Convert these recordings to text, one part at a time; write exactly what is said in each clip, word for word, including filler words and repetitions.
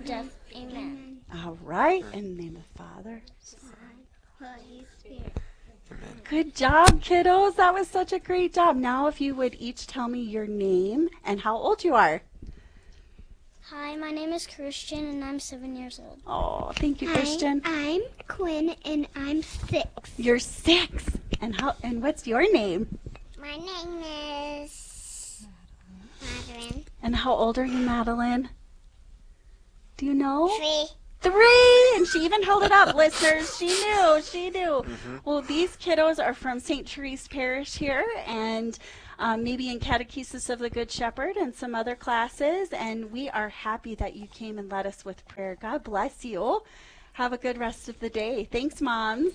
death. Amen. All right. In the name of the Father. Son, Holy Spirit. Amen. Good job, kiddos. That was such a great job. Now, if you would each tell me your name and how old you are. Hi, my name is Christian, and I'm seven years old. Oh, thank you, Christian. I'm Quinn, and I'm six. You're six. And how? And what's your name? My name is Madeline. And how old are you, Madeline? Do you know? Three. Three! And she even held it up, listeners. She knew. She knew. Mm-hmm. Well, these kiddos are from Saint Therese Parish here, and um, maybe in Catechesis of the Good Shepherd and some other classes. And we are happy that you came and led us with prayer. God bless you. Have a good rest of the day. Thanks, moms.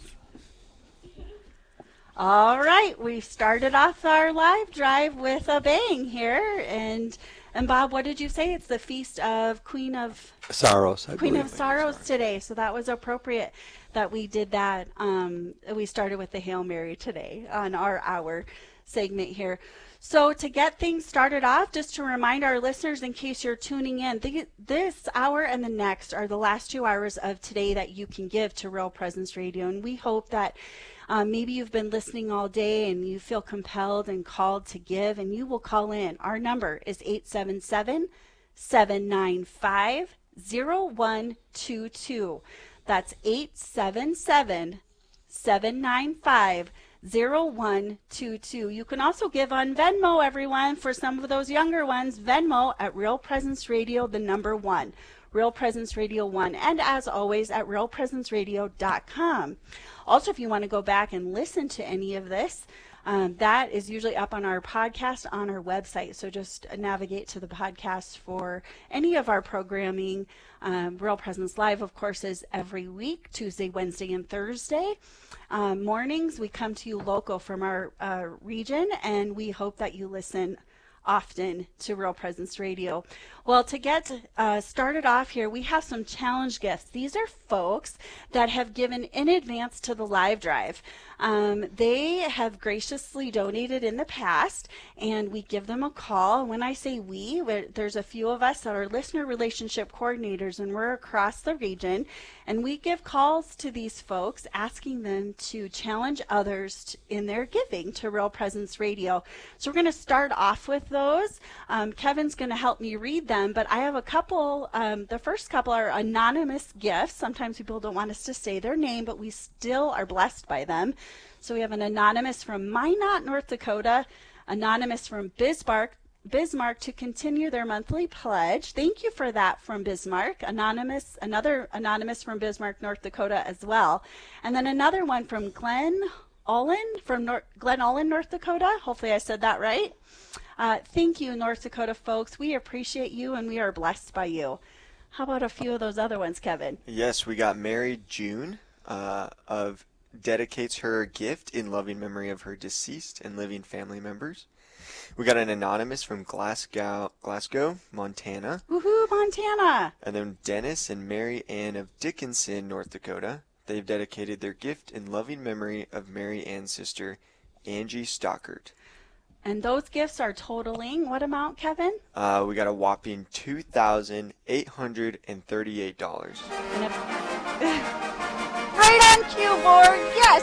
All right, we've started off our live drive with a bang here, and and Bob, what did you say? It's the feast of Queen of Sorrows. I Queen believe. of Sorrows today, so that was appropriate that we did that. Um, we started with the Hail Mary today on our hour segment here. So to get things started off, just to remind our listeners in case you're tuning in, the, this hour and the next are the last two hours of today that you can give to Real Presence Radio, and we hope that Um, maybe you've been listening all day and you feel compelled and called to give, and you will call in. Our number is eight seven seven, seven nine five, zero one two two. That's eight seven seven, seven nine five, zero one two two. You can also give on Venmo, everyone, for some of those younger ones. Venmo at Real Presence Radio, the number one. Real Presence Radio one, and as always at real presence radio dot com. Also, if you want to go back and listen to any of this, um, that is usually up on our podcast on our website. So just navigate to the podcast for any of our programming. Um, Real Presence Live, of course, is every week, Tuesday, Wednesday, and Thursday. Um, mornings, we come to you local from our uh, region, and we hope that you listen often to Real Presence Radio. Well, to get uh, started off here, we have some challenge gifts. These are folks that have given in advance to the live drive. Um, they have graciously donated in the past, and we give them a call. When I say we, there's a few of us that are listener relationship coordinators, and we're across the region, and we give calls to these folks asking them to challenge others in their giving to Real Presence Radio. So we're going to start off with those. Um, Kevin's going to help me read them, but I have a couple. Um, the first couple are anonymous gifts. Sometimes people don't want us to say their name, but we still are blessed by them. So we have an anonymous from Minot, North Dakota, anonymous from Bismarck, Bismarck to continue their monthly pledge. Thank you for that from Bismarck. Anonymous, another anonymous from Bismarck, North Dakota as well. And then another one from Glen Olin from North, Glen Olin, North Dakota. Hopefully I said that right. Uh, thank you, North Dakota folks. We appreciate you and we are blessed by you. How about a few of those other ones, Kevin? Yes, we got Mary June uh, of dedicates her gift in loving memory of her deceased and living family members. We got an anonymous from Glasgow, Glasgow, Montana. Woohoo, Montana! And then Dennis and Mary Ann of Dickinson, North Dakota. They've dedicated their gift in loving memory of Mary Ann's sister, Angie Stockert. And those gifts are totaling what amount, Kevin? Uh, we got a whopping two thousand eight hundred thirty-eight dollars. And if... right on cue, board. Yes.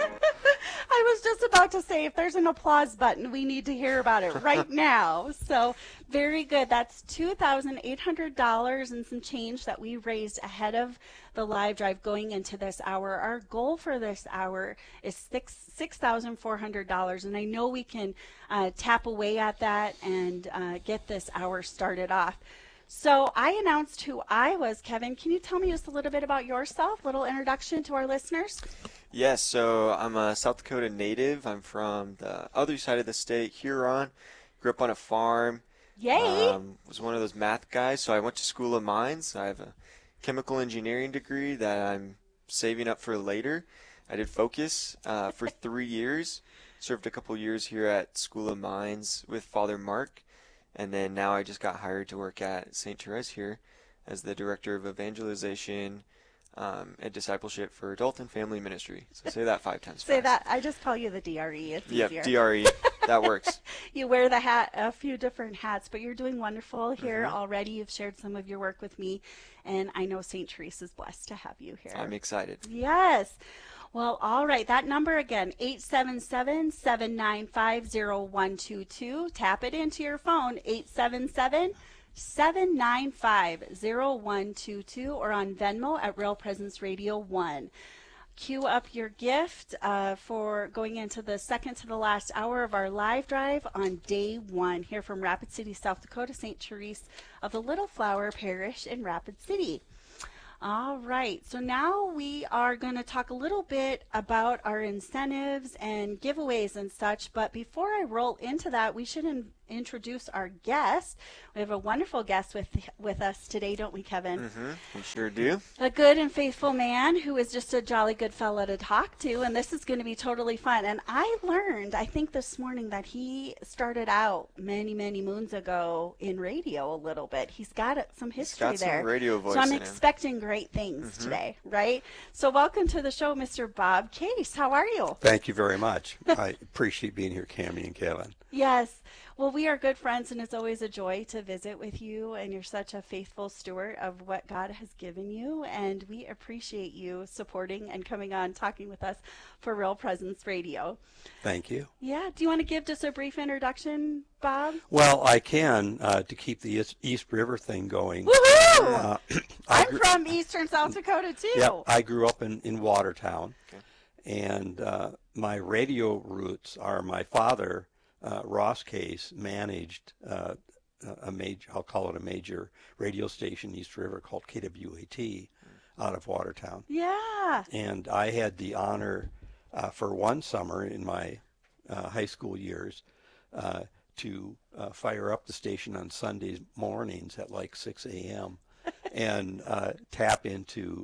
I was just about to say, if there's an applause button, we need to hear about it right now. So very good. That's two thousand eight hundred dollars and some change that we raised ahead of the live drive going into this hour. Our goal for this hour is six six thousand four hundred dollars, and I know we can uh, tap away at that and uh, get this hour started off. So I announced who I was. Kevin, can you tell me just a little bit about yourself? Little introduction to our listeners. Yes, so I'm a South Dakota native. I'm from the other side of the state, Huron. Grew up on a farm. Yay! Um, was one of those math guys, so I went to School of Mines. I have a chemical engineering degree that I'm saving up for later. I did Focus uh, for three years. Served a couple years here at School of Mines with Father Mark. And then now I just got hired to work at Saint Therese here as the Director of Evangelization um, and Discipleship for Adult and Family Ministry. So say that five times Say fast. that. I just call you the D R E. It's Yep, easier. D R E. That works. You wear the hat, a few different hats, but you're doing wonderful here Mm-hmm. already. You've shared some of your work with me, and I know Saint Therese is blessed to have you here. I'm excited. Yes. Well, all right. That number again, eight seven seven, seven nine five, zero one two two. Tap it into your phone, eight seven seven, seven nine five, zero one two two, or on Venmo at Real Presence Radio one. Queue up your gift uh, for going into the second to the last hour of our live drive on day one here from Rapid City, South Dakota, Saint Therese of the Little Flower Parish in Rapid City. All right, so now we are going to talk a little bit about our incentives and giveaways and such, but before I roll into that, we should in- introduce our guest. We have a wonderful guest with with us today, don't we, Kevin? Mm-hmm. We sure do. A good and faithful man who is just a jolly good fella to talk to, and this is going to be totally fun. And I learned, I think this morning, that he started out many, many moons ago in radio a little bit. He's got uh, some history He's got there. some radio voice so I'm in him. expecting great things Mm-hmm. today, right? So welcome to the show, Mister Bob Case. How are you? Thank you very much. I appreciate being here, Cammie and Kevin. Yes. Well, we are good friends, and it's always a joy to visit with you, and you're such a faithful steward of what God has given you, and we appreciate you supporting and coming on talking with us for Real Presence Radio. Thank you. Yeah. Do you want to give just a brief introduction, Bob? Well, I can uh, to keep the East, East River thing going. Woohoo! Uh, I I'm grew, from Eastern South Dakota, too. yeah, I grew up in, in Watertown, Okay. and uh, my radio roots are my father, uh, Ross Case, managed uh, a major, I'll call it a major radio station, East River, called K W A T out of Watertown. Yeah. And I had the honor uh, for one summer in my uh, high school years uh, to uh, fire up the station on Sundays mornings at like six a.m. and uh, tap into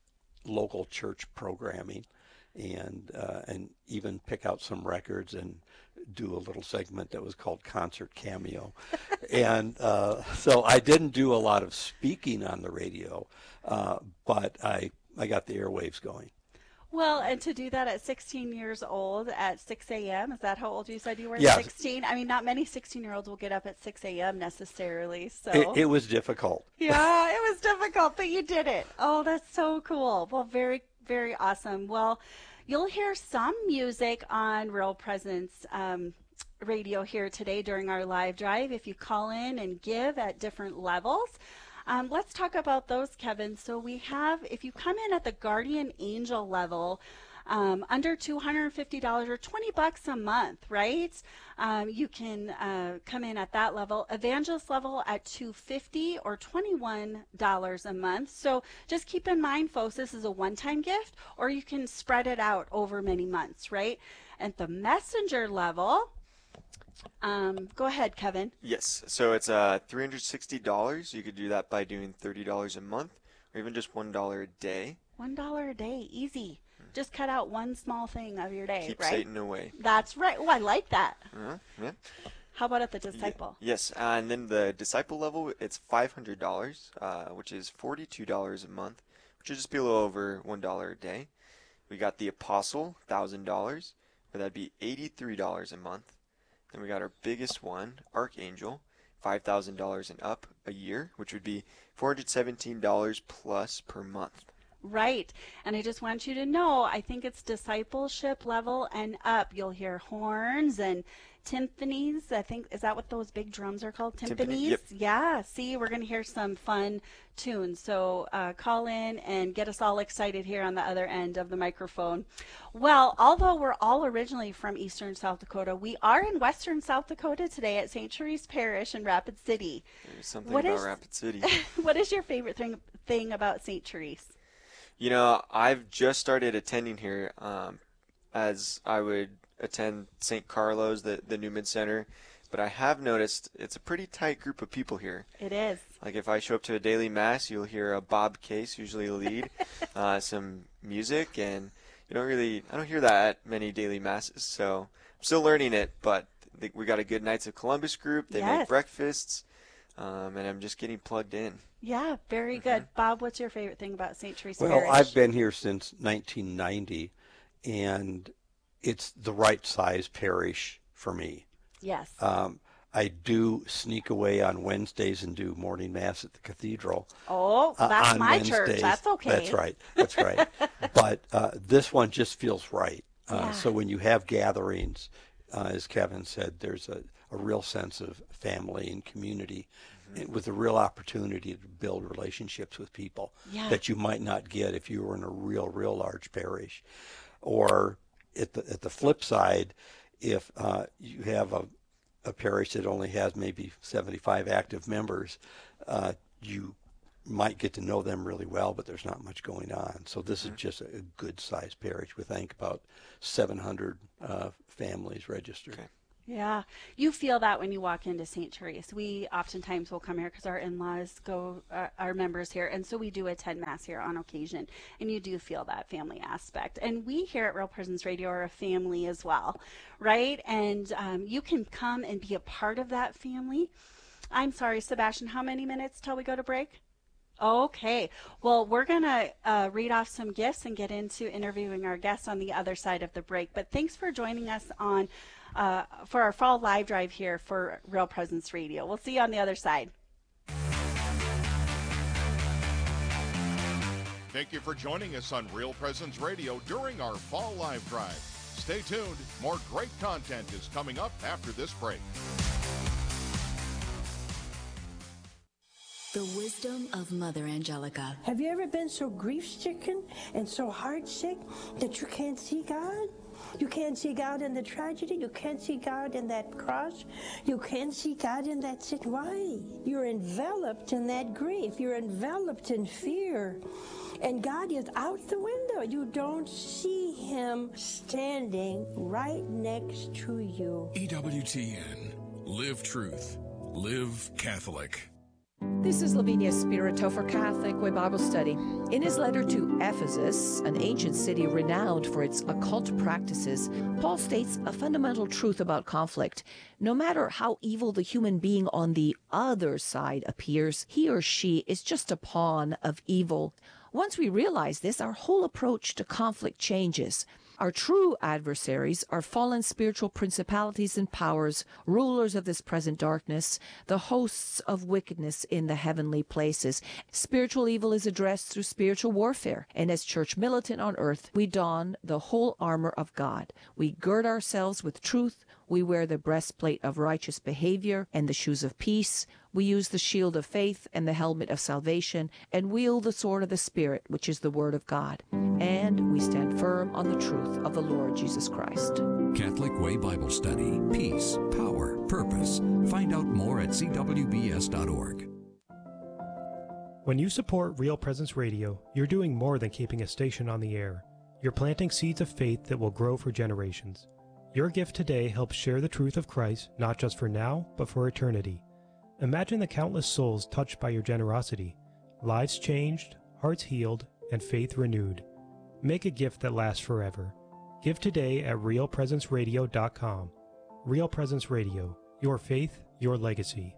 local church programming and uh, and even pick out some records and do a little segment that was called Concert Cameo. And uh, so I didn't do a lot of speaking on the radio, uh, but I, I got the airwaves going. Well, and to do that at sixteen years old at six a.m., is that how old you said you were? Yes. sixteen? I mean, not many sixteen-year-olds will get up at six a.m. necessarily, so. It, it was difficult. Yeah, it was difficult, but you did it. Oh, that's so cool. Well, very, very awesome. Well, you'll hear some music on Real Presence um, radio here today during our live drive if you call in and give at different levels. Um, let's talk about those, Kevin. So we have, if you come in at the Guardian Angel level, um, under two hundred fifty dollars or twenty bucks a month, right? Um, you can uh, come in at that level. Evangelist level at two hundred fifty dollars or twenty-one dollars a month. So just keep in mind, folks, this is a one-time gift, or you can spread it out over many months, right? At the Messenger level, um, go ahead, Kevin. Yes. So it's uh, three hundred sixty dollars. You could do that by doing thirty dollars a month or even just one dollar a day. One dollar a day, easy. Just cut out one small thing of your day, Keep right? Satan away. That's right. Oh, I like that. Uh-huh. Yeah. How about at the disciple? Ye- Yes, uh, and then the disciple level, it's five hundred dollars, uh, which is forty-two dollars a month, which would just be a little over one dollar a day. We got the apostle, one thousand dollars, where that'd be eighty-three dollars a month. Then we got our biggest one, archangel, five thousand dollars and up a year, which would be four hundred seventeen dollars plus per month. Right. And I just want you to know, I think it's discipleship level and up. You'll hear horns and timpanis. I think, is that what those big drums are called? Timpanis? Timpani, yep. Yeah. See, we're going to hear some fun tunes. So uh, call in and get us all excited here on the other end of the microphone. Well, although we're all originally from Eastern South Dakota, we are in Western South Dakota today at Saint Therese Parish in Rapid City. There's something What about is- Rapid City. What is your favorite thing, thing about Saint Therese? You know, I've just started attending here, um, as I would attend Saint Carlos, the, the Newman Center, but I have noticed it's a pretty tight group of people here. It is. Like if I show up to a daily mass, you'll hear a Bob Case usually lead, uh, some music, and you don't really, I don't hear that at many daily masses, so I'm still learning it, but th- we got a good Knights of Columbus group, they Yes. make breakfasts, um, and I'm just getting plugged in. Yeah, very good. Bob, what's your favorite thing about Saint Therese Well, Parish? I've been here since nineteen ninety, and it's the right size parish for me. Yes. Um, I do sneak away on Wednesdays and do morning mass at the cathedral. Oh, uh, that's on my Wednesdays. church. That's okay. That's right. That's right. But uh, this one just feels right. Uh, Yeah. So when you have gatherings, uh, as Kevin said, there's a, a real sense of family and community, and with a real opportunity to build relationships with people Yeah. that you might not get if you were in a real, real large parish. Or at the at the flip side, if uh, you have a a parish that only has maybe seventy-five active members, uh, you might get to know them really well, but there's not much going on. So this is just a, a good-sized parish with, I think, about seven hundred uh, families registered. Okay. Yeah, you feel that when you walk into Saint Therese. We oftentimes will come here because our in-laws go, uh, are members here, and so we do attend Mass here on occasion, and you do feel that family aspect. And we here at Real Presence Radio are a family as well, right? And um, you can come and be a part of that family. I'm sorry, Sebastian, how many minutes till we go to break? Okay. Well, we're going to uh, read off some gifts and get into interviewing our guests on the other side of the break. But thanks for joining us on uh, for our fall live drive here for Real Presence Radio. We'll see you on the other side. Thank you for joining us on Real Presence Radio during our fall live drive. Stay tuned. More great content is coming up after this break. The wisdom of Mother Angelica. Have you ever been so grief-stricken and so heart-sick that you can't see God? You can't see God in the tragedy. You can't see God in that cross. You can't see God in that sin. Why? You're enveloped in that grief. You're enveloped in fear. And God is out the window. You don't see Him standing right next to you. E W T N. Live truth. Live Catholic. This is Lavinia Spirito for Catholic Way Bible Study. In his letter to Ephesus, an ancient city renowned for its occult practices, Paul states a fundamental truth about conflict. No matter how evil the human being on the other side appears, he or she is just a pawn of evil. Once we realize this, our whole approach to conflict changes. Our true adversaries are fallen spiritual principalities and powers, rulers of this present darkness, the hosts of wickedness in the heavenly places. Spiritual evil is addressed through spiritual warfare, and as church militant on earth, we don the whole armor of God. We gird ourselves with truth, we wear the breastplate of righteous behavior and the shoes of peace. We use the shield of faith and the helmet of salvation, and wield the sword of the Spirit, which is the Word of God. And we stand firm on the truth of the Lord Jesus Christ. Catholic Way Bible Study. Peace, power, purpose. Find out more at c w b s dot org. When you support Real Presence Radio, you're doing more than keeping a station on the air. You're planting seeds of faith that will grow for generations. Your gift today helps share the truth of Christ, not just for now, but for eternity. Imagine the countless souls touched by your generosity, lives changed, hearts healed, and faith renewed. Make a gift that lasts forever. Give today at real presence radio dot com. Real Presence Radio, your faith, your legacy.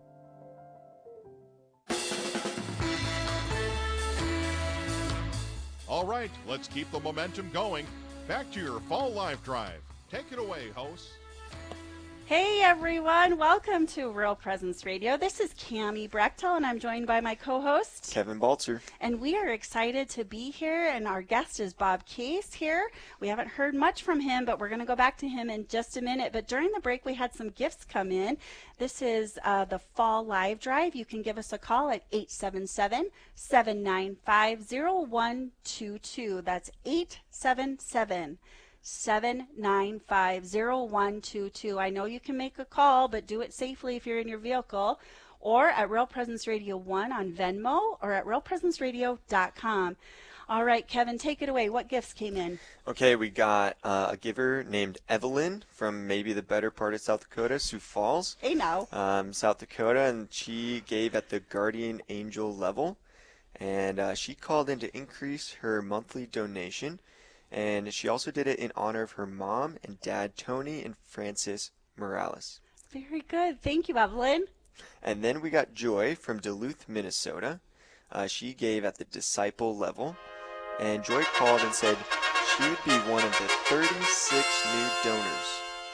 All right, let's keep the momentum going. Back to your fall live drive. Take it away, hosts. Hey everyone, welcome to Real Presence Radio. This is Cammie Brechtel, and I'm joined by my co-host Kevin Baltzer. And we are excited to be here, and our guest is Bob Case here. We haven't heard much from him, but we're going to go back to him in just a minute. But during the break, we had some gifts come in. This is uh, the Fall Live Drive. You can give us a call at eight seven seven, seven nine five, zero one two two. That's eight seven seven, seven nine five, zero one two two. I know you can make a call, but do it safely if you're in your vehicle, or at Real Presence Radio one on Venmo, or at real presence radio dot com. All right, Kevin, take it away. What gifts came in? Okay, we got uh, a giver named Evelyn from maybe the better part of South Dakota, Sioux Falls. Hey, now. Um, South Dakota, and she gave at the Guardian Angel level, and uh, she called in to increase her monthly donation. And she also did it in honor of her mom and dad, Tony and Francis Morales. Very good. Thank you, Evelyn. And then we got Joy from Duluth, Minnesota. Uh, she gave at the disciple level. And Joy called and said she would be one of the thirty-six new donors.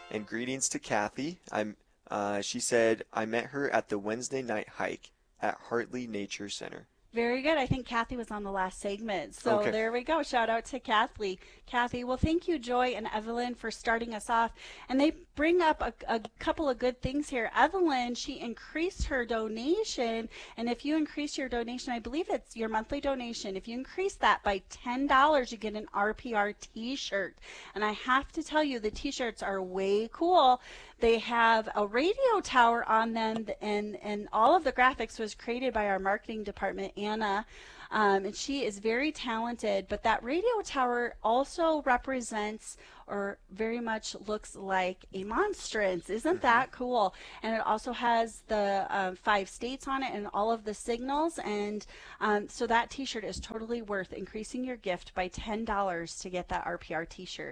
And greetings to Kathy. I'm. Uh, she said I met her at the Wednesday night hike at Hartley Nature Center. Very good. I think Kathy was on the last segment. So Okay. there we go. Shout out to Kathy. Kathy, well, thank you, Joy and Evelyn, for starting us off. And they bring up a, a couple of good things here. Evelyn, she increased her donation. And if you increase your donation, I believe it's your monthly donation. If you increase that by ten dollars, you get an R P R t-shirt. And I have to tell you, the t-shirts are way cool. They have a radio tower on them, and, and all of the graphics was created by our marketing department, Anna, um, and she is very talented. But that radio tower also represents, or very much looks like, a monstrance. Isn't that cool? And it also has the uh, five states on it and all of the signals, and um, so that t-shirt is totally worth increasing your gift by ten dollars to get that R P R t-shirt.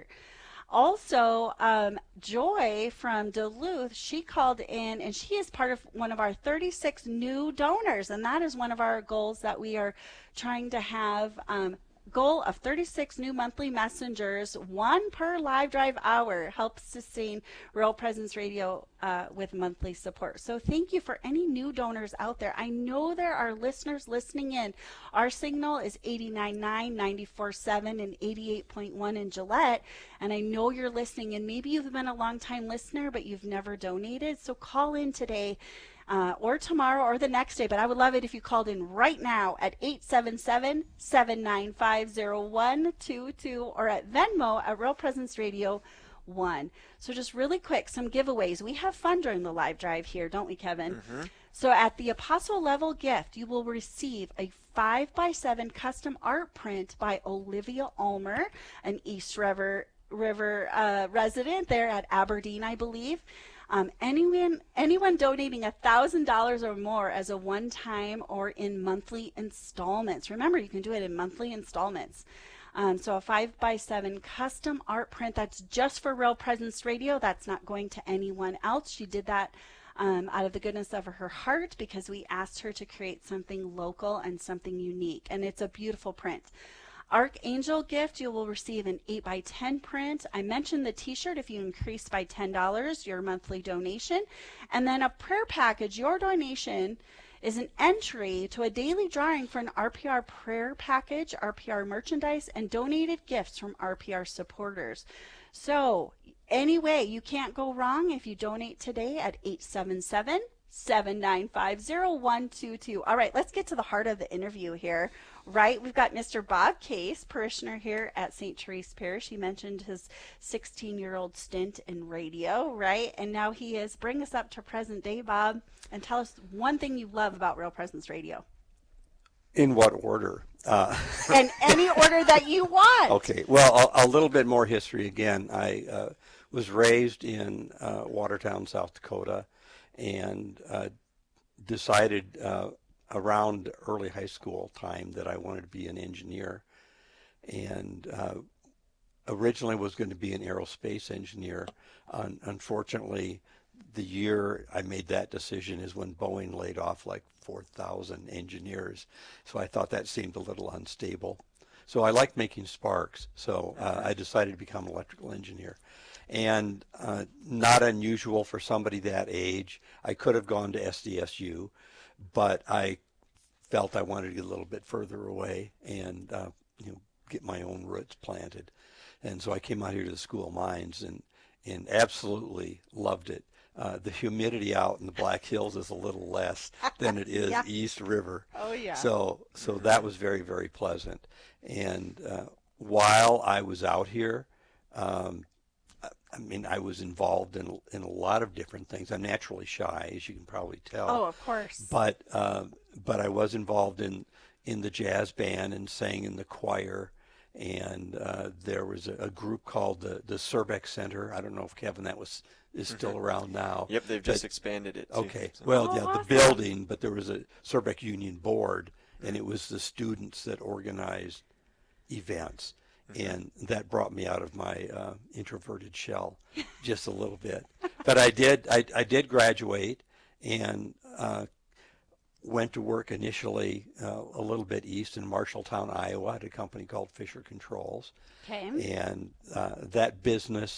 Also, um, Joy from Duluth, she called in, and she is part of one of our thirty-six new donors, and that is one of our goals that we are trying to have. Um, goal of thirty-six new monthly messengers, one per live drive hour, helps sustain Real Presence Radio uh, with monthly support. So thank you for any new donors out there. I know there are listeners listening in. Our signal is eighty-nine point nine, ninety-four point seven, and eighty-eight point one in Gillette, and I know you're listening, and maybe you've been a long-time listener, but you've never donated, so call in today. Uh, or tomorrow or the next day, but I would love it if you called in right now at eight seven seven, seven nine five, zero one two two or at Venmo at Real Presence Radio one. So just really quick, some giveaways. We have fun during the live drive here, don't we, Kevin? Mm-hmm. So at the Apostle level gift, you will receive a five by seven custom art print by Olivia Ulmer, an East River, River uh, resident there at Aberdeen, I believe. Um, anyone anyone donating one thousand dollars or more as a one-time or in monthly installments. Remember, you can do it in monthly installments. Um, so a five by seven custom art print, that's just for Real Presence Radio. That's not going to anyone else. She did that um, out of the goodness of her heart because we asked her to create something local and something unique. And it's a beautiful print. Archangel gift, you will receive an eight by ten print. I mentioned the t-shirt if you increase by ten dollars your monthly donation. And then a prayer package. Your donation is an entry to a daily drawing for an R P R prayer package, R P R merchandise, and donated gifts from R P R supporters. So anyway, you can't go wrong if you donate today at eight seven seven, seven nine five, zero one two two. All right, let's get to the heart of the interview here. Right, we've got Mister Bob Case, parishioner here at Saint Therese Parish. He mentioned his sixteen-year-old stint in radio, right? And now he is. Bring us up to present day, Bob, and tell us one thing you love about Real Presence Radio. In what order? Uh, In any order that you want. Okay, well, a, a little bit more history again. I uh, was raised in uh, Watertown, South Dakota, and uh, decided uh, around early high school time that I wanted to be an engineer, and uh, originally was going to be an aerospace engineer. Un- unfortunately, the year I made that decision is when Boeing laid off like four thousand engineers, so I thought that seemed a little unstable. So I liked making sparks, so uh, I decided to become an electrical engineer. And uh, not unusual for somebody that age. I could have gone to S D S U, but I felt I wanted to get a little bit further away and uh, you know, get my own roots planted. And so I came out here to the School of Mines and, and absolutely loved it. Uh, the humidity out in the Black Hills is a little less than it is Yeah. East River. Oh, yeah. So, so that was very, very pleasant. And uh, while I was out here, um, I mean, I was involved in in a lot of different things. I'm naturally shy, as you can probably tell. Oh, of course. But um, but I was involved in in the jazz band and sang in the choir. And uh, there was a, a group called the the Surbeck Center. I don't know if Kevin that was is still Mhm. around now. Yep, they've just But- expanded it. Too, Okay. so. Well, Oh, yeah, awesome. the building, but there was a Surbeck Union Board, and it was the students that organized events. And that brought me out of my uh, introverted shell just a little bit. But I did I, I did graduate and uh, went to work initially uh, a little bit east in Marshalltown, Iowa, at a company called Fisher Controls. Okay. And uh, that business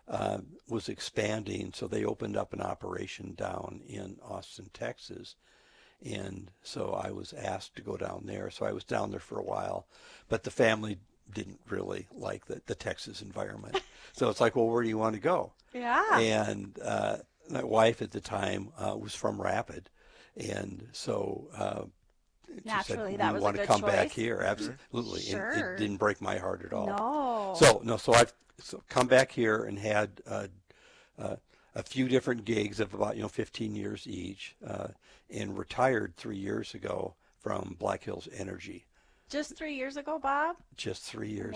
uh, was expanding, so they opened up an operation down in Austin, Texas. And so I was asked to go down there. So I was down there for a while, but the family didn't really like the, the Texas environment. So it's like, well, where do you want to go? Yeah. And uh, my wife at the time uh, was from Rapid. And so uh, she Naturally, said, that we was want a to good come choice. back here. Absolutely. Sure. And it didn't break my heart at all. No. So, no, so I've so come back here and had uh, uh, a few different gigs of about, you know, fifteen years each, uh, and retired three years ago from Black Hills Energy. Just three years ago, Bob? Just three years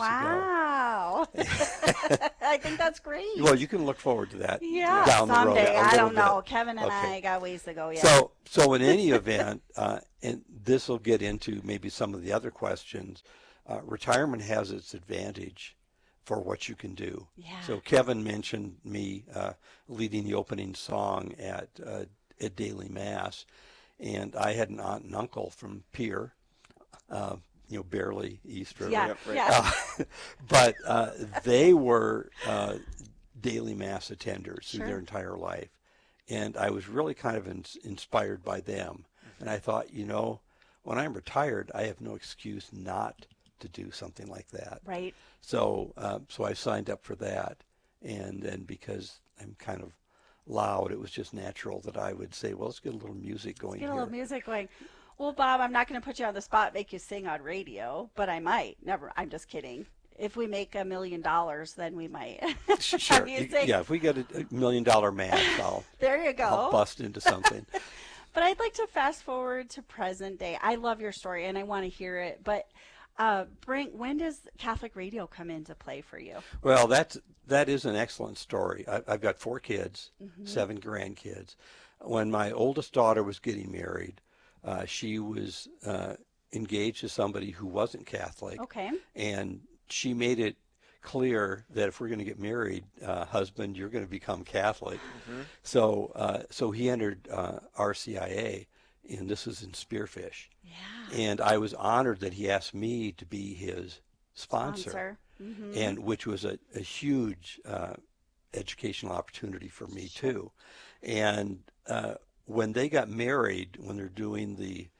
wow. ago. Wow. I think that's great. Well, you can look forward to that yeah, down someday. the road. a I little don't know. bit. Kevin and Okay. I got ways to go yet. So, so in any event, uh, and this will get into maybe some of the other questions, uh, retirement has its advantage for what you can do. Yeah. So Kevin mentioned me uh, leading the opening song at uh, at Daily Mass, and I had an aunt and uncle from Pierre, uh, you know, barely East River. Yeah, Yep, right. yeah. Uh, but uh, they were uh, Daily Mass attenders through Sure. their entire life, and I was really kind of in, inspired by them. And I thought, you know, when I'm retired, I have no excuse not to do something like that. Right. So, uh, so I signed up for that, and then because I'm kind of loud, it was just natural that I would say, well, let's get a little music going Get a here. little music going. Well, Bob, I'm not going to put you on the spot, make you sing on radio, but I might. Never. I'm just kidding. If we make a million dollars, then we might. Sure. Have you You- sing- yeah, if we get a, a million dollar match, I'll, There you go. I'll bust into something. But I'd like to fast forward to present day. I love your story, and I want to hear it. But uh, bring when does Catholic radio come into play for you? Well, that's that is an excellent story. I, I've got four kids, Mm-hmm. seven grandkids. When my oldest daughter was getting married, uh, she was uh, engaged to somebody who wasn't Catholic, Okay. and she made it clear that if we're going to get married, uh, husband, you're going to become Catholic. Mm-hmm. So, uh, so he entered uh, R C I A, and this was in Spearfish. Yeah. And I was honored that he asked me to be his sponsor, Sponsor. Mhm. and which was a, a huge uh, educational opportunity for me too. And uh, when they got married, when they're doing the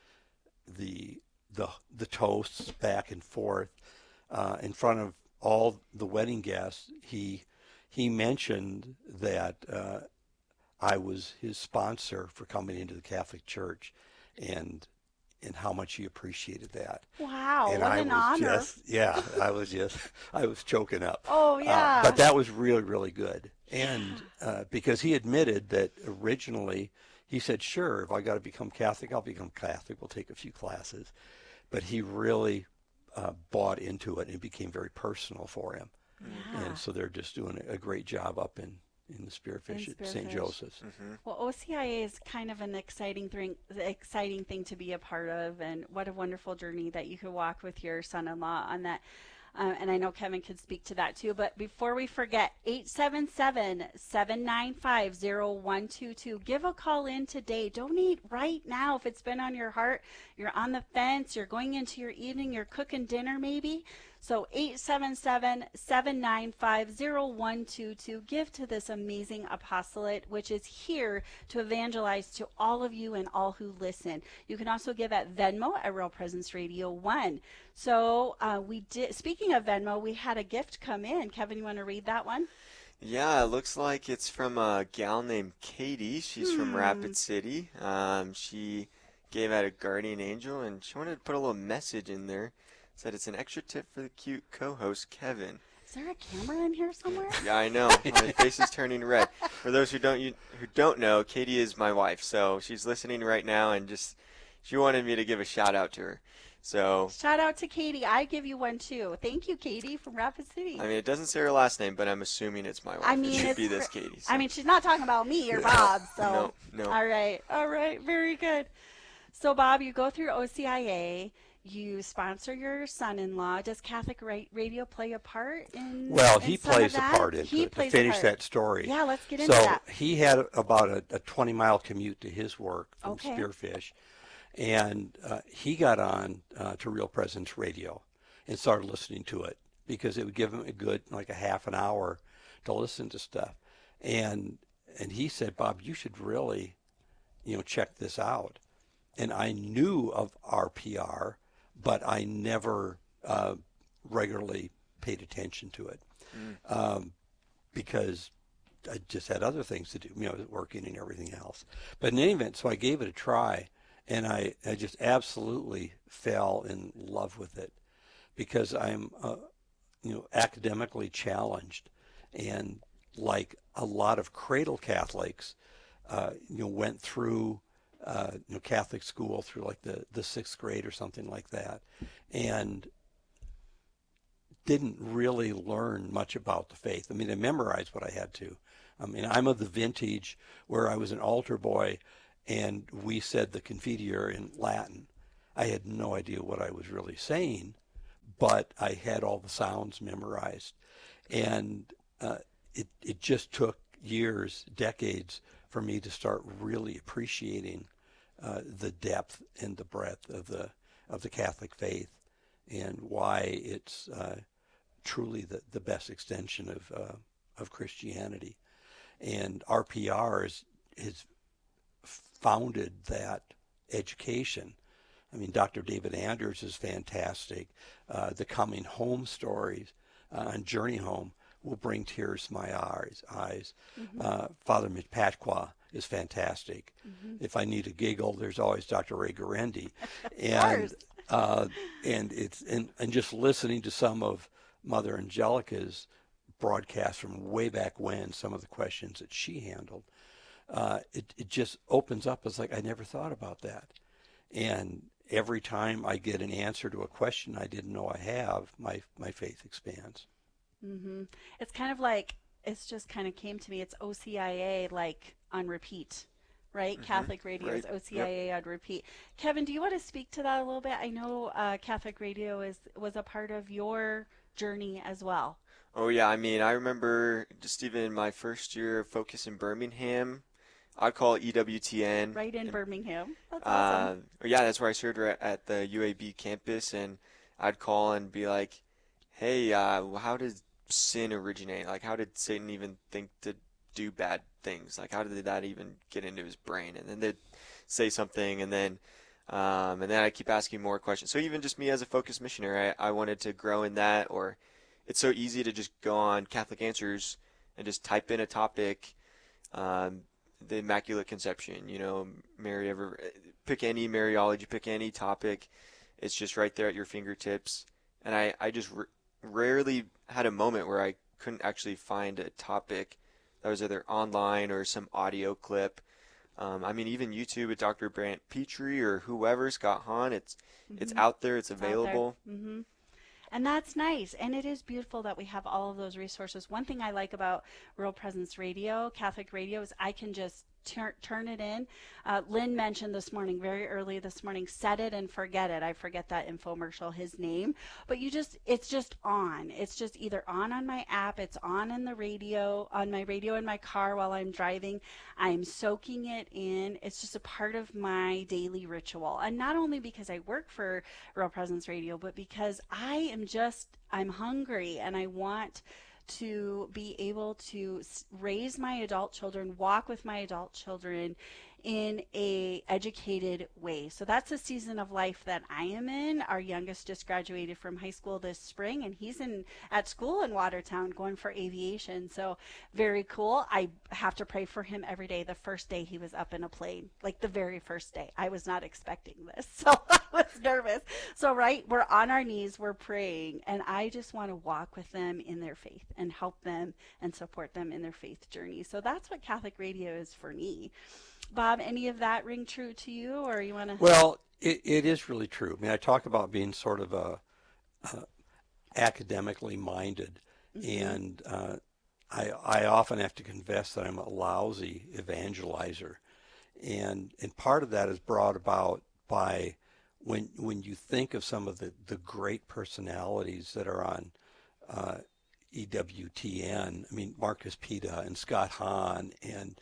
the the the toasts back and forth uh, in front of all the wedding guests, he he mentioned that uh, I was his sponsor for coming into the Catholic Church, and and how much he appreciated that. Wow, and what I an was honor. just, yeah, I was just, I was choking up. Oh, yeah. Uh, but that was really, really good. And uh, because he admitted that originally, he said, sure, if I got to become Catholic, I'll become Catholic. We'll take a few classes. But he really uh, bought into it, and it became very personal for him. Yeah. And so they're just doing a great job up in, in the Spearfish In at Saint Spearfish. Joseph's. Well, O C I A is kind of an exciting thing, exciting thing to be a part of, and what a wonderful journey that you could walk with your son-in-law on that. Uh, and I know Kevin could speak to that too. But before we forget, eight seven seven, seven nine five, zero one two two. Give a call in today. Donate right now if it's been on your heart. You're on the fence. You're going into your evening. You're cooking dinner maybe. So eight seven seven, seven nine five, zero one two two. Give to this amazing apostolate, which is here to evangelize to all of you and all who listen. You can also give at Venmo at Real Presence Radio one. So uh, we did. Speaking of Venmo, we had a gift come in. Kevin, you want to read that one? Yeah, it looks like it's from a gal named Katie. She's from Rapid City. Um, she gave out a guardian angel, and she wanted to put a little message in there. Said it's an extra tip for the cute co-host, Kevin. Is there a camera in here somewhere? Yeah, I know. My face is turning red. For those who don't you, who don't know, Katie is my wife, so she's listening right now, and just she wanted me to give a shout out to her. So Shout out to Katie. I give you one too. Thank you, Katie from Rapid City. I mean, it doesn't say her last name, but I'm assuming it's my wife. I mean, it should it's be this for- Katie. So. I mean, she's not talking about me or Bob. So No, no. All right, all right, very good. So Bob, you go through O C I A. You sponsor your son-in-law. Does Catholic ra- Radio play a part in? Well, in he some of plays a that? part into He it. To plays a finish part. that story. Yeah, let's get into so that. he had about a, a twenty mile commute to his work from Okay. Spearfish, and uh, he got on uh, to Real Presence Radio and started listening to it because it would give him a good like a half an hour to listen to stuff. And and he said, Bob, you should really, you know, check this out. And I knew of R P R, but I never uh, regularly paid attention to it mm. um, because I just had other things to do, you know, working and everything else. But in any event, so I gave it a try, and I, I just absolutely fell in love with it because I'm, uh, you know, academically challenged, and like a lot of cradle Catholics, uh, you know, went through, uh, you know, Catholic school through like the, the sixth grade or something like that, and didn't really learn much about the faith. I mean, I memorized what I had to. I mean, I'm of the vintage where I was an altar boy, and we said the Confiteor in Latin. I had no idea what I was really saying, but I had all the sounds memorized. And uh, it, it just took years, decades, for me to start really appreciating uh, the depth and the breadth of the of the Catholic faith and why it's uh, truly the, the best extension of uh, of Christianity. And R P R is, has founded that education. I mean, Doctor David Anders is fantastic. Uh, the Coming Home stories uh, on Journey Home will bring tears to my eyes. eyes. Mm-hmm. Uh, Father Mitch Patqua is fantastic. Mm-hmm. If I need a giggle, there's always Doctor Ray Guarendi. and uh, and it's and, and just listening to some of Mother Angelica's broadcast from way back when, some of the questions that she handled, uh, it, it just opens up. It's like, I never thought about that. And every time I get an answer to a question I didn't know I have, my, my faith expands. Mm-hmm. It's kind of like, it's just kind of came to me, it's O C I A like on repeat, right? Mm-hmm. Catholic Radio is right. O C I A yep. on repeat. Kevin, do you want to speak to that a little bit? I know uh, Catholic Radio is was a part of your journey as well. Oh, yeah. I mean, I remember just even in my first year of Focus in Birmingham, I'd call it E W T N. Right in and, Birmingham. That's uh, awesome. Yeah, that's where I served at the U A B campus, and I'd call and be like, hey, uh, how did sin originate? Like, how did Satan even think to do bad things? Like, how did that even get into his brain? And then they'd say something, and then um, and then I'd keep asking more questions. So even just me as a Focus missionary, I, I wanted to grow in that. Or it's so easy to just go on Catholic Answers and just type in a topic, um, the Immaculate Conception, you know, Mary ever, pick any Mariology, pick any topic. It's just right there at your fingertips. And I, I just r- rarely had a moment where I couldn't actually find a topic that was either online or some audio clip. Um, I mean, even YouTube with Doctor Brant Petrie or whoever, Scott Hahn, it's mm-hmm. it's out there, it's available. There. Mm-hmm. And that's nice. And it is beautiful that we have all of those resources. One thing I like about Real Presence Radio, Catholic Radio, is I can just tur- turn it in. Uh, Lynn mentioned this morning, very early this morning, set it and forget it. I forget that infomercial, his name. But you just, it's just on. It's just either on on my app, it's on in the radio, on my radio in my car while I'm driving. I'm soaking it in. It's just a part of my daily ritual. And not only because I work for Real Presence Radio, but because I am just, I'm hungry and I want to be able to raise my adult children, walk with my adult children in a educated way. So that's a season of life that I am in. Our youngest just graduated from high school this spring, and he's in at school in Watertown going for aviation. So very cool. I have to pray for him every day. The first day he was up in a plane, like the very first day. I was not expecting this, so I was nervous. So right, we're on our knees, we're praying, and I just want to walk with them in their faith and help them and support them in their faith journey. So that's what Catholic Radio is for me. Bob, any of that ring true to you, or you want to? Well, it, it is really true. I mean, I talk about being sort of a, a academically minded, mm-hmm. and uh, I I often have to confess that I'm a lousy evangelizer, and and part of that is brought about by when when you think of some of the, the great personalities that are on uh, E W T N. I mean, Marcus Pita and Scott Hahn and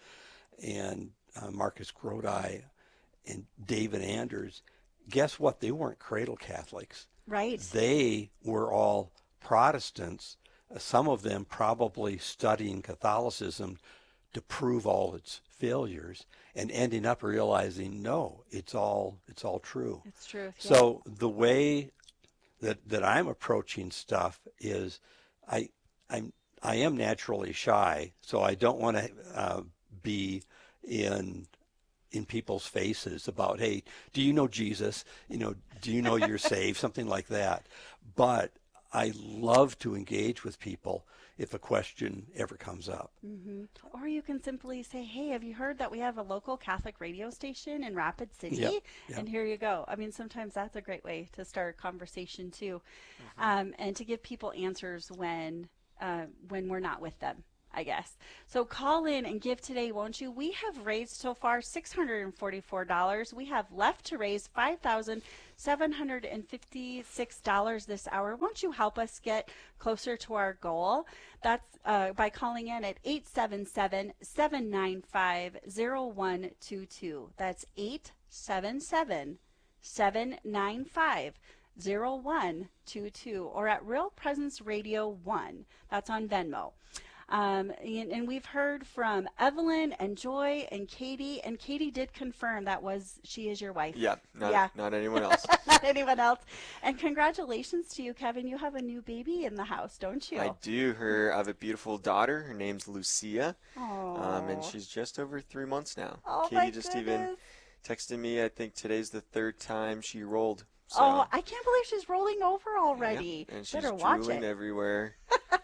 and Uh, Marcus Grodi and David Anders, guess what? They weren't cradle Catholics. Right. They were all Protestants some of them probably studying Catholicism to prove all its failures and ending up realizing, no, it's all it's all true. It's true. Yeah. So the way that that I'm approaching stuff is I I'm I am naturally shy, so I don't want to uh, be in in people's faces about, hey, do you know Jesus? You know, do you know you're saved? Something like that. But I love to engage with people if a question ever comes up. Mm-hmm. Or you can simply say, hey, have you heard that we have a local Catholic radio station in Rapid City? Yep, yep. And here you go. I mean, sometimes that's a great way to start a conversation too, mm-hmm. um, and to give people answers when uh, when we're not with them, I guess. So call in and give today, won't you? We have raised so far six hundred forty-four dollars. We have left to raise five thousand seven hundred fifty-six dollars this hour. Won't you help us get closer to our goal? That's uh, by calling in at eight seven seven, seven nine five, zero one two two. That's eight seven seven, seven nine five, zero one two two, or at Real Presence Radio one. That's on Venmo. Um, and, and we've heard from Evelyn and Joy and Katie, and Katie did confirm that was she is your wife. Yeah, not, yeah. not anyone else. Not anyone else. And congratulations to you, Kevin. You have a new baby in the house, don't you? I do. Her, I have a beautiful daughter. Her name's Lucia, Aww. um, and she's just over three months now. Oh, Katie my just goodness. even texted me. I think today's the third time she rolled. So. Oh, I can't believe she's rolling over already. Yeah, and she's Better watch drooling it. everywhere.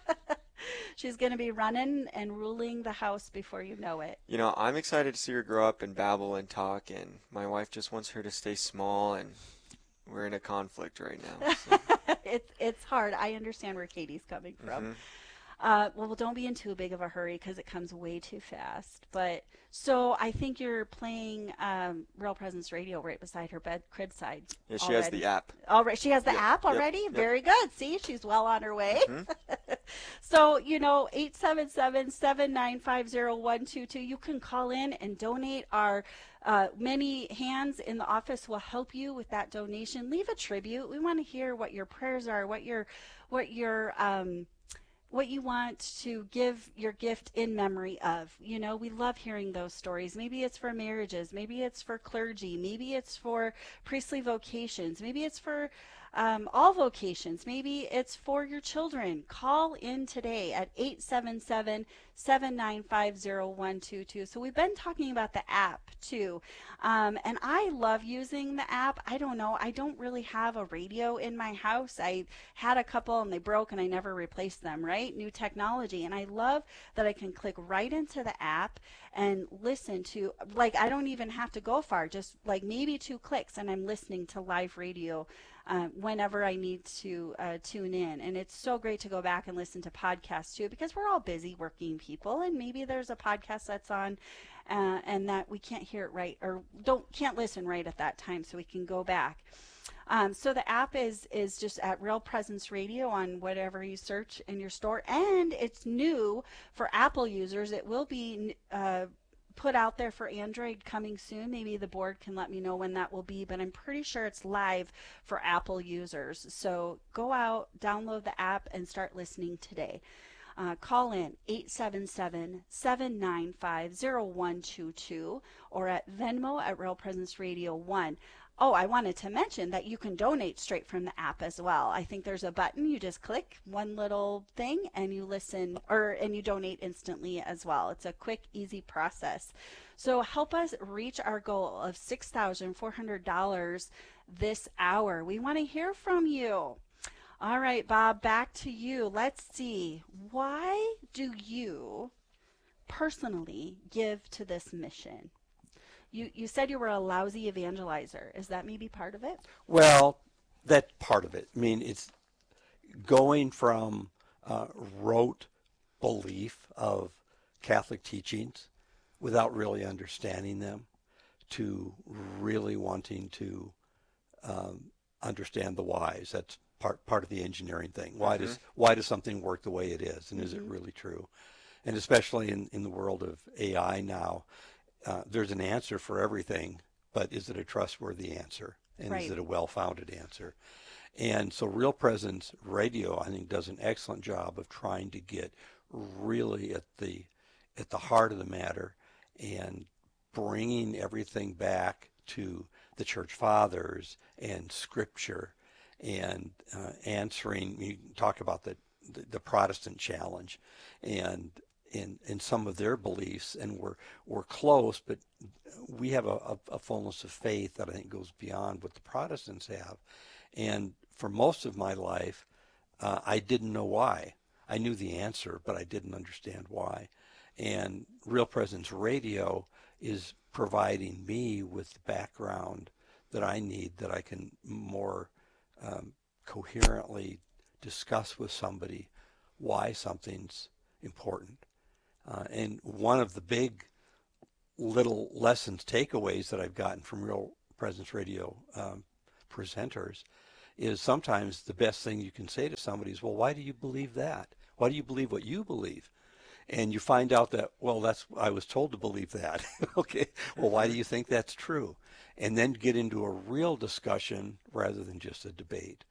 She's going to be running and ruling the house before you know it. You know, I'm excited to see her grow up and babble and talk, and my wife just wants her to stay small, and we're in a conflict right now. So. it's it's hard. I understand where Katie's coming from. Mm-hmm. Uh, well, don't be in too big of a hurry because it comes way too fast. But so I think you're playing um, Real Presence Radio right beside her bed, crib side. Yeah, she already. has the app. All right, she has the yep, app already. Yep, yep. Very good. See, she's well on her way. Mm-hmm. So you know, eight seven seven, seven nine five, zero one two two. You can call in and donate. Our uh, many hands in the office will help you with that donation. Leave a tribute. We want to hear what your prayers are, what your, what your um, what you want to give your gift in memory of. You know, we love hearing those stories. Maybe it's for marriages, maybe it's for clergy, maybe it's for priestly vocations, maybe it's for um, all vocations, maybe it's for your children. Call in today at eight seven seven, seven nine five, zero one two two. So we've been talking about the app too, um, and I love using the app. I don't know, I don't really have a radio in my house. I had a couple and they broke and I never replaced them, right? New technology. And I love that I can click right into the app and listen to, like, I don't even have to go far, just like maybe two clicks and I'm listening to live radio uh, whenever I need to uh, tune in. And it's so great to go back and listen to podcasts too, because we're all busy working people, and maybe there's a podcast that's on uh, and that we can't hear it right, or don't can't listen right at that time, so we can go back. Um, so the app is is just at Real Presence Radio on whatever you search in your store, and it's new for Apple users. It will be uh, put out there for Android coming soon. Maybe the board can let me know when that will be, but I'm pretty sure it's live for Apple users. So go out, download the app, and start listening today. Uh, call in eight seven seven, seven nine five, zero one two two or at Venmo at Real Presence Radio one. Oh, I wanted to mention that you can donate straight from the app as well. I think there's a button. You just click one little thing and you listen, or and you donate instantly as well. It's a quick, easy process. So help us reach our goal of six thousand four hundred dollars this hour. We want to hear from you. All right, Bob, back to you. Let's see. Why do you personally give to this mission? You you said you were a lousy evangelizer. Is that maybe part of it? Well, that's part of it. I mean, it's going from uh, rote belief of Catholic teachings without really understanding them to really wanting to um, understand the whys. That's part part of the engineering thing. Why mm-hmm. does why does something work the way it is, and mm-hmm. is it really true? And especially in, in the world of A I now, uh, there's an answer for everything, but is it a trustworthy answer? And right. is it a well-founded answer? And so Real Presence Radio, I think, does an excellent job of trying to get really at the at the heart of the matter and bringing everything back to the church fathers and Scripture and uh, answering. You talk about the, the the Protestant challenge and in in some of their beliefs, and we're we're close, but we have a, a, a fullness of faith that I think goes beyond what the Protestants have. And for most of my life, uh, I didn't know why. I knew the answer, but I didn't understand why. And Real Presence Radio is providing me with the background that I need, that I can more um, coherently discuss with somebody why something's important. Uh, and one of the big little lessons, takeaways that I've gotten from Real Presence Radio um, presenters is sometimes the best thing you can say to somebody is, well, why do you believe that? Why do you believe what you believe? And you find out that, well, that's, I was told to believe that. Okay, well, why do you think that's true? And then get into a real discussion rather than just a debate.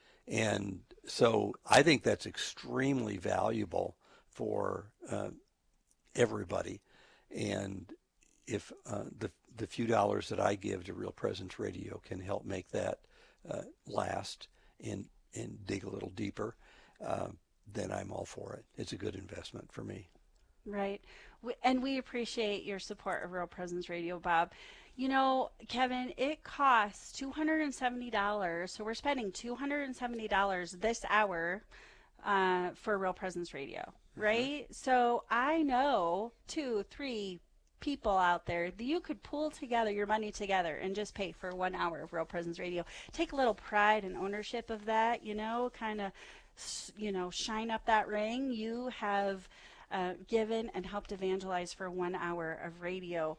And so I think that's extremely valuable for uh, everybody. And if uh, the the few dollars that I give to Real Presence Radio can help make that uh, last and and dig a little deeper, uh, then I'm all for it. It's a good investment for me. Right. We, and we appreciate your support of Real Presence Radio, Bob. You know, Kevin, it costs two hundred seventy dollars, so we're spending two hundred seventy dollars this hour uh, for Real Presence Radio, right? Mm-hmm. So I know two, three people out there that you could pool together your money together and just pay for one hour of Real Presence Radio. Take a little pride and ownership of that, you know, kind of, you know, shine up that ring. You have uh, given and helped evangelize for one hour of radio.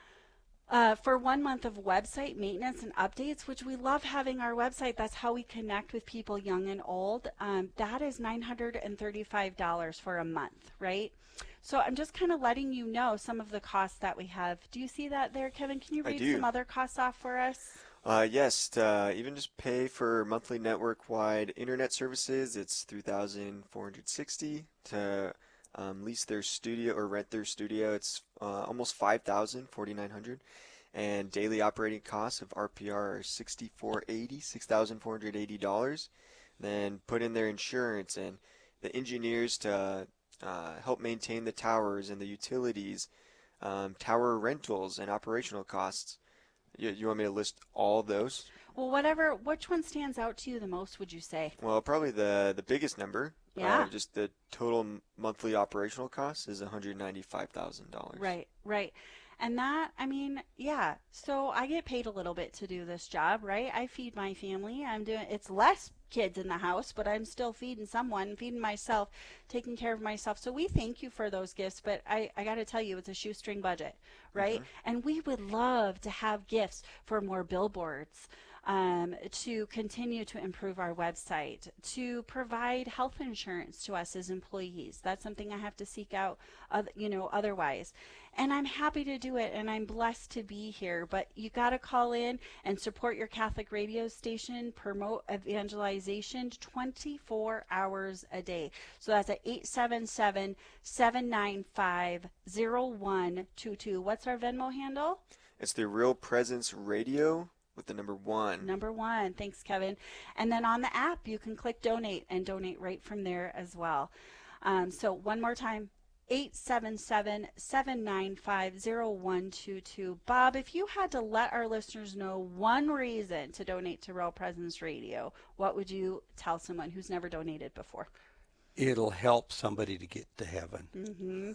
Uh, for one month of website maintenance and updates, which we love having our website, that's how we connect with people young and old, um, that is nine hundred thirty-five dollars for a month, right? So I'm just kind of letting you know some of the costs that we have. Do you see that there, Kevin? Can you read some other costs off for us? Uh, yes, to, uh, even just pay for monthly network-wide internet services, it's three thousand four hundred sixty dollars. To um, lease their studio or rent their studio, it's uh, almost five thousand dollars, forty-nine hundred dollars. And daily operating costs of R P R are sixty-four eighty, six thousand four hundred eighty dollars. Then put in their insurance and the engineers to uh, help maintain the towers and the utilities, um, tower rentals and operational costs. You, you want me to list all those? Well, whatever. Which one stands out to you the most, would you say? Well, probably the the biggest number. Yeah. Uh, just the total monthly operational cost is one hundred ninety-five thousand dollars. Right, right. And that, I mean, yeah. So I get paid a little bit to do this job, right? I feed my family. I'm doing, it's less kids in the house, but I'm still feeding someone, feeding myself, taking care of myself. So we thank you for those gifts, but I, I got to tell you, it's a shoestring budget, right? Mm-hmm. And we would love to have gifts for more billboards, um, to continue to improve our website, to provide health insurance to us as employees. That's something I have to seek out, uh, you know, otherwise. And I'm happy to do it, and I'm blessed to be here. But you got to call in and support your Catholic radio station, promote evangelization twenty-four hours a day. So that's at eight seven seven, seven nine five, zero one two two. What's our Venmo handle? It's the Real Presence Radio with the number one. Number one. Thanks, Kevin. And then on the app, you can click donate and donate right from there as well. Um, so one more time. eight seven seven, seven nine five, zero one two two. Bob, if you had to let our listeners know one reason to donate to Real Presence Radio, what would you tell someone who's never donated before? It'll help somebody to get to heaven. Mm-hmm.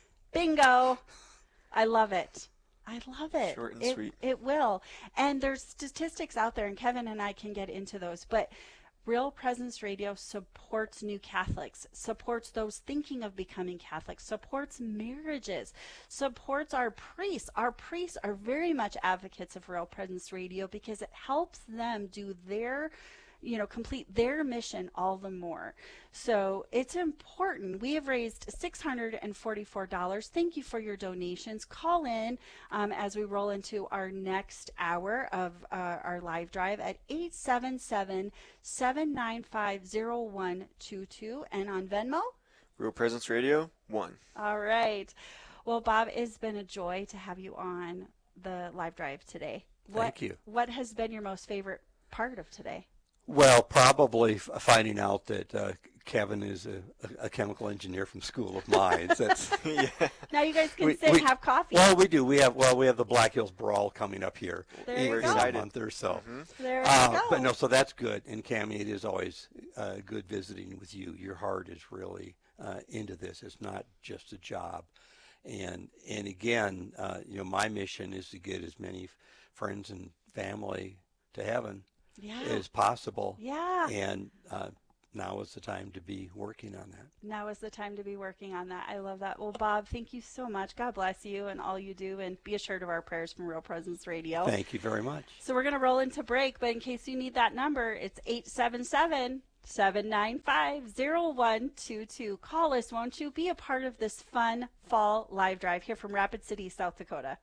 Bingo. I love it. I love it. Short and it, sweet. It will. And there's statistics out there, and Kevin and I can get into those, but Real Presence Radio supports new Catholics, supports those thinking of becoming Catholics, supports marriages, supports our priests. Our priests are very much advocates of Real Presence Radio because it helps them do their you know, complete their mission all the more. So it's important. We have raised six hundred forty-four dollars. Thank you for your donations. Call in um, as we roll into our next hour of uh, our live drive at eight seven seven, seven nine five, zero one two two, and on Venmo, Real Presence Radio, one. All right. Well, Bob, it's been a joy to have you on the live drive today. What, Thank you. What has been your most favorite part of today? Well, probably f- finding out that uh, Kevin is a, a chemical engineer from School of Mines. That's yeah. Now you guys can we, sit we, and have coffee. Well, we do. We have well, we have the Black Hills Brawl coming up here There in you in go. a month or so. Mm-hmm. There Uh, you go. but no, so that's good. And Cammie, it is always uh, good visiting with you. Your heart is really uh, into this. It's not just a job. And and again, uh, you know, my mission is to get as many f- friends and family to heaven yeah. as possible. Yeah. And uh, now is the time to be working on that. Now is the time to be working on that. I love that. Well, Bob, thank you so much. God bless you and all you do, and be assured of our prayers from Real Presence Radio. Thank you very much. So we're going to roll into break, but in case you need that number, it's eight seven seven, seven nine five, zero one two two. Call us, won't you? Be a part of this fun fall live drive here from Rapid City, South Dakota.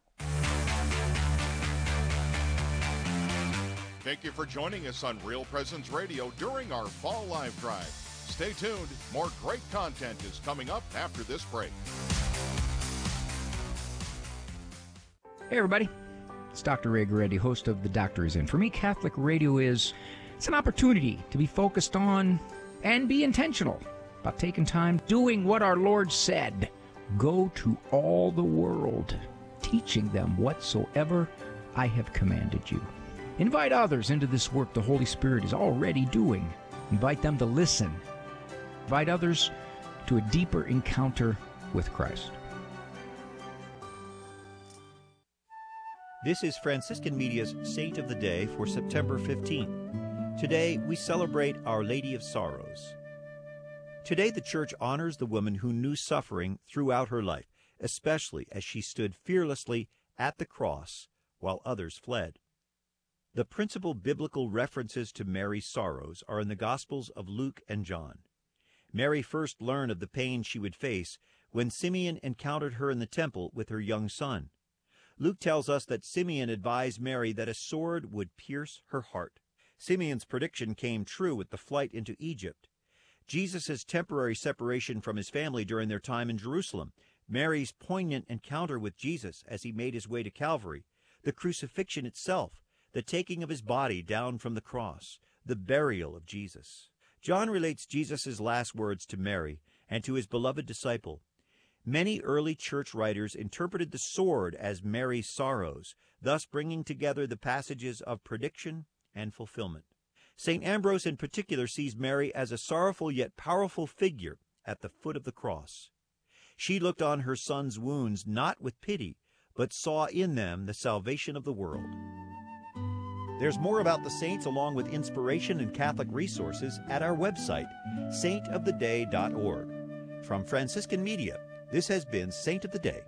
Thank you for joining us on Real Presence Radio during our Fall Live Drive. Stay tuned. More great content is coming up after this break. Hey, everybody. It's Doctor Ray Goretti, host of The Doctor Is In. For me, Catholic radio is it's an opportunity to be focused on and be intentional about taking time doing what our Lord said. Go to all the world, teaching them whatsoever I have commanded you. Invite others into this work the Holy Spirit is already doing. Invite them to listen. Invite others to a deeper encounter with Christ. This is Franciscan Media's Saint of the Day for September fifteenth. Today, we celebrate Our Lady of Sorrows. Today, the Church honors the woman who knew suffering throughout her life, especially as she stood fearlessly at the cross while others fled. The principal biblical references to Mary's sorrows are in the Gospels of Luke and John. Mary first learned of the pain she would face when Simeon encountered her in the temple with her young son. Luke tells us that Simeon advised Mary that a sword would pierce her heart. Simeon's prediction came true with the flight into Egypt. Jesus' temporary separation from his family during their time in Jerusalem, Mary's poignant encounter with Jesus as he made his way to Calvary, the crucifixion itself, the taking of his body down from the cross, the burial of Jesus. John relates Jesus' last words to Mary and to his beloved disciple. Many early church writers interpreted the sword as Mary's sorrows, thus bringing together the passages of prediction and fulfillment. Saint Ambrose in particular sees Mary as a sorrowful yet powerful figure at the foot of the cross. She looked on her son's wounds not with pity, but saw in them the salvation of the world. There's more about the saints along with inspiration and Catholic resources at our website, saint of the day dot org. From Franciscan Media, this has been Saint of the Day.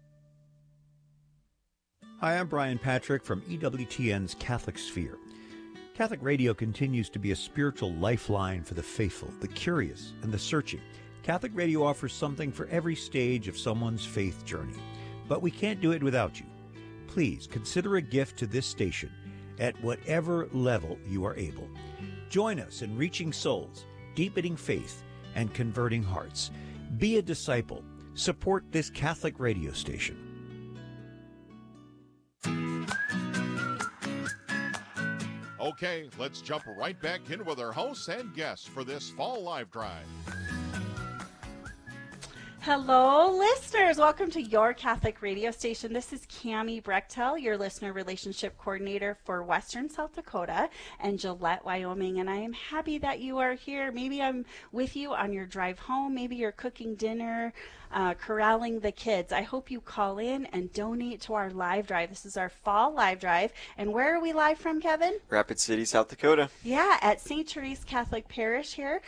Hi, I'm Brian Patrick from E W T N's Catholic Sphere. Catholic radio continues to be a spiritual lifeline for the faithful, the curious, and the searching. Catholic radio offers something for every stage of someone's faith journey. But we can't do it without you. Please consider a gift to this station at whatever level you are able. Join us in reaching souls, deepening faith, and converting hearts. Be a disciple. Support this Catholic radio station. Okay, let's jump right back in with our hosts and guests for this Fall Live Drive. Hello, listeners. Welcome to your Catholic radio station. This is Cammie Brechtel, your listener relationship coordinator for Western South Dakota and Gillette, Wyoming. And I am happy that you are here. Maybe I'm with you on your drive home. Maybe you're cooking dinner, uh, corralling the kids. I hope you call in and donate to our live drive. This is our fall live drive. And where are we live from, Kevin? Rapid City, South Dakota. Yeah, at Saint Therese Catholic Parish here.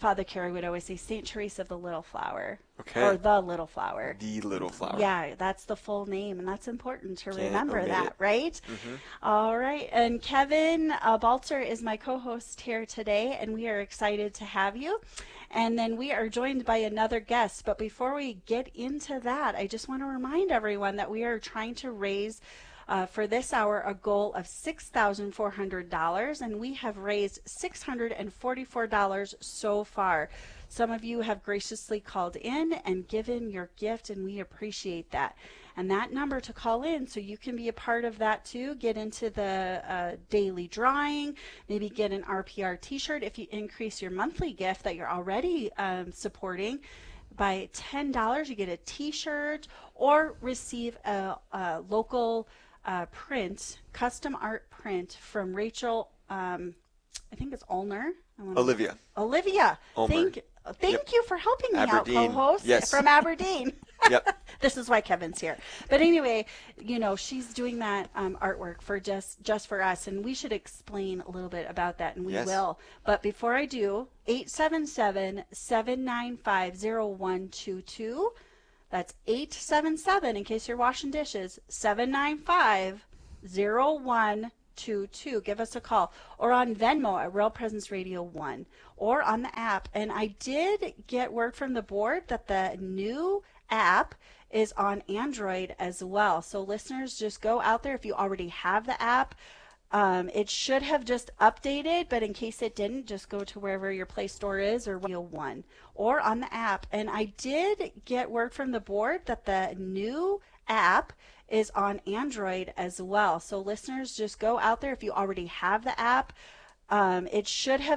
Father Carey would always say Saint Teresa of the Little Flower. Okay. Or the Little Flower. The Little Flower. Yeah, that's the full name, and that's important to Can't remember omit that, it. right? Mm-hmm. All right, and Kevin uh, Balzer is my co-host here today, and we are excited to have you. And then we are joined by another guest, but before we get into that, I just want to remind everyone that we are trying to raise Uh, for this hour, a goal of six thousand four hundred dollars, and we have raised six hundred forty-four dollars so far. Some of you have graciously called in and given your gift, and we appreciate that. And that number to call in so you can be a part of that too, get into the uh, daily drawing, maybe get an R P R t-shirt if you increase your monthly gift that you're already um, supporting. By ten dollars, you get a t-shirt or receive a, a local Uh, print, custom art print from Rachel, um, I think it's Olner. I wanna, Olivia. Olivia. Ulmer. Thank, thank Yep. you for helping me Aberdeen. out, co-host. Yes. From Aberdeen. Yep. This is why Kevin's here. But anyway, you know, she's doing that um, artwork for just, just for us, and we should explain a little bit about that, and we Yes. will. But before I do, eight seven seven, seven nine five, zero one two two. That's eight seven seven, in case you're washing dishes, seven nine five, zero one two two. Give us a call. Or on Venmo at Real Presence Radio one. Or on the app. And I did get word from the board that the new app is on Android as well. So listeners, just go out there if you already have the app. Um, it should have just updated, but in case it didn't, just go to wherever your Play Store is or Radio one or on the app. And I did get word from the board that the new app is on Android as well. So listeners, just go out there if you already have the app. Um, it should have